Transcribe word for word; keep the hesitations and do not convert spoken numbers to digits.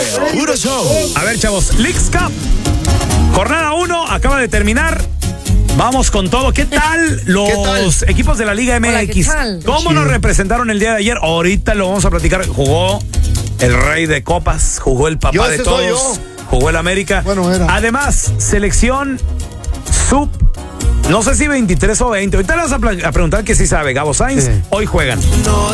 Puro show. A ver, chavos, Leagues Cup. Jornada uno, acaba de terminar. Vamos con todo. ¿Qué tal los ¿Qué tal? equipos de la Liga M X? Hola, ¿qué tal? ¿Cómo nos representaron el día de ayer? Ahorita lo vamos a platicar. Jugó el rey de copas, jugó el papá Yo, de ese todos, soy yo. jugó el América. Bueno, era. Además, selección sub, no sé si veintitrés o veinte. Ahorita le vas a, pla- a preguntar que si sabe. Gabo Sainz, Sí. hoy juegan.